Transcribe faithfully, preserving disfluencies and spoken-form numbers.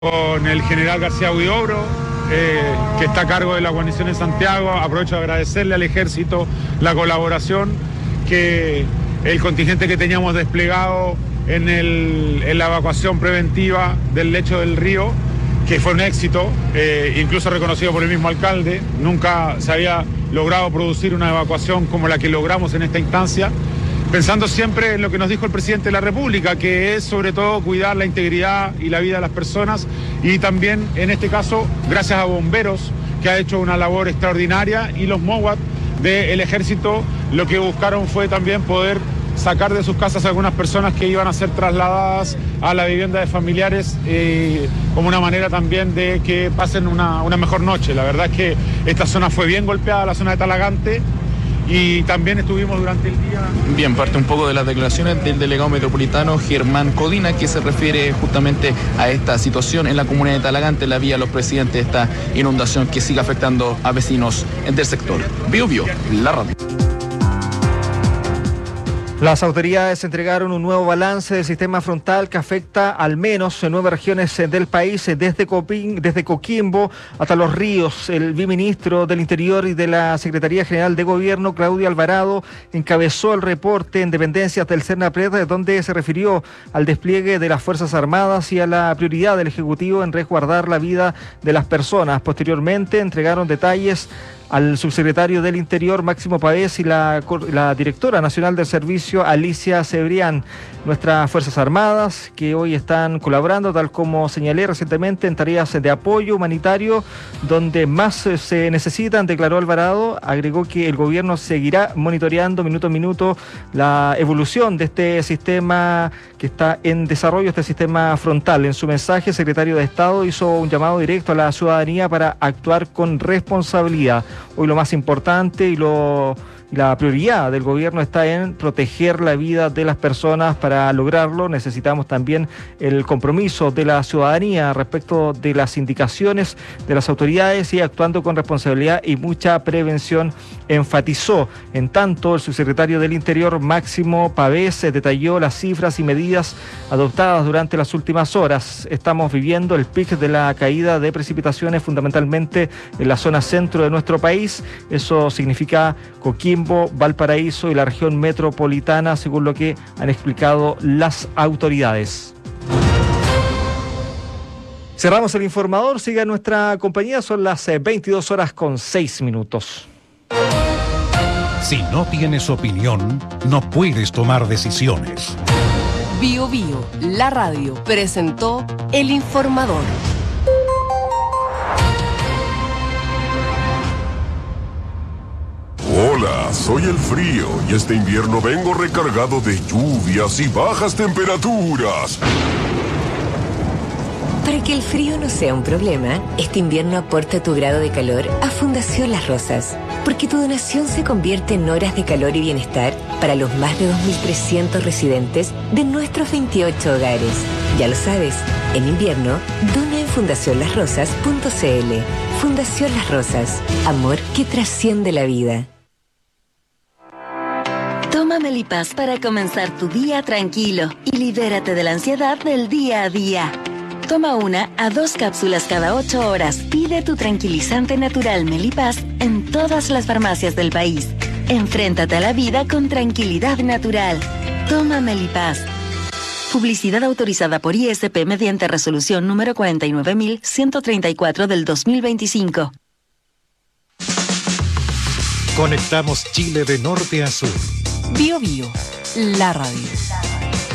Con el general García Huidobro, eh, que está a cargo de la guarnición en Santiago. Aprovecho de agradecerle al ejército la colaboración, que el contingente que teníamos desplegado en, el, en la evacuación preventiva del lecho del río, que fue un éxito, eh, incluso reconocido por el mismo alcalde. Nunca se había logrado producir una evacuación como la que logramos en esta instancia, pensando siempre en lo que nos dijo el presidente de la República, que es sobre todo cuidar la integridad y la vida de las personas, y también en este caso gracias a bomberos, que ha hecho una labor extraordinaria, y los MOWAT del ejército lo que buscaron fue también poder sacar de sus casas a algunas personas que iban a ser trasladadas a la vivienda de familiares, eh, como una manera también de que pasen una, una mejor noche. La verdad es que esta zona fue bien golpeada, la zona de Talagante, y también estuvimos durante el día... Bien, parte un poco de las declaraciones del delegado metropolitano Germán Codina, que se refiere justamente a esta situación en la comuna de Talagante, la vía a los presidentes de esta inundación que sigue afectando a vecinos del sector. Bio Bio, la radio. Las autoridades entregaron un nuevo balance del sistema frontal que afecta al menos en nueve regiones del país, desde, Copín, desde Coquimbo hasta Los Ríos. El viceministro del Interior y de la Secretaría General de Gobierno, Claudio Alvarado, encabezó el reporte en dependencias del Cernapred, donde se refirió al despliegue de las Fuerzas Armadas y a la prioridad del Ejecutivo en resguardar la vida de las personas. Posteriormente entregaron detalles al subsecretario del Interior, Máximo Pavés, y la, la directora nacional del servicio, Alicia Cebrián. Nuestras Fuerzas Armadas, que hoy están colaborando, tal como señalé recientemente, en tareas de apoyo humanitario, donde más se necesitan, declaró Alvarado. Agregó que el gobierno seguirá monitoreando minuto a minuto la evolución de este sistema que está en desarrollo, este sistema frontal. En su mensaje, el secretario de Estado hizo un llamado directo a la ciudadanía para actuar con responsabilidad. Hoy lo más importante y lo, la prioridad del gobierno está en proteger la vida de las personas. Para lograrlo necesitamos también el compromiso de la ciudadanía respecto de las indicaciones de las autoridades y actuando con responsabilidad y mucha prevención, enfatizó. En tanto, el subsecretario del Interior, Máximo Pavés, detalló las cifras y medidas adoptadas durante las últimas horas. Estamos viviendo el pic de la caída de precipitaciones, fundamentalmente en la zona centro de nuestro país. Eso significa Coquimbo, Valparaíso y la región metropolitana, según lo que han explicado las autoridades. Cerramos el informador, siga nuestra compañía, son las veintidós horas con seis minutos. Si no tienes opinión, no puedes tomar decisiones. Bio Bio, la radio, presentó el informador. Hola, soy el frío y este invierno vengo recargado de lluvias y bajas temperaturas. Para que el frío no sea un problema, este invierno aporta tu grado de calor a Fundación Las Rosas, porque tu donación se convierte en horas de calor y bienestar para los más de dos mil trescientos residentes de nuestros veintiocho hogares. Ya lo sabes, en invierno, dona en fundación las rosas punto c l. Fundación Las Rosas, amor que trasciende la vida. Toma Melipaz para comenzar tu día tranquilo y libérate de la ansiedad del día a día. Toma una a dos cápsulas cada ocho horas. Pide tu tranquilizante natural Melipaz en todas las farmacias del país. Enfréntate a la vida con tranquilidad natural. Toma Melipaz. Publicidad autorizada por I S P mediante resolución número cuarenta y nueve mil ciento treinta y cuatro del dos mil veinticinco. Conectamos Chile de norte a sur. Bio Bio, la radio.